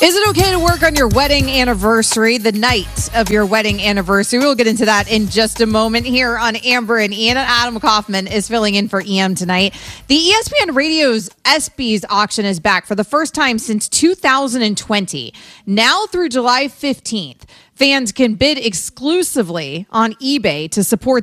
Is it okay to work on your wedding anniversary, the night of your wedding anniversary? We'll get into that in just a moment here on Amber and Ian. Adam Kaufman is filling in for EM tonight. The ESPN Radio's ESPYs auction is back for the first time since 2020. Now through July 15th, fans can bid exclusively on eBay to support